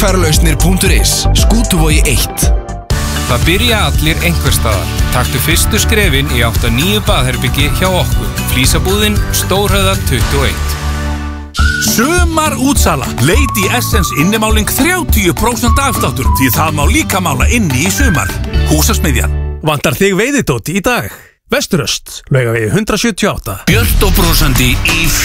Verkfæralausnir.is Skútuvogi 1. Það byrja allir einhvers staðar. Taktu fyrstu skrefin í átt að nýju baðherbyggi hjá okkur. Flísabúðin, Stórhöfða 21. Sumar útsala. Lady Essence innimáling 30% afsláttur því það má líka mála inni í sumar. Húsasmiðjan. Vantar þig veiðidót í dag? Vesturöst, Laugavegi 178. Björt og brosandi í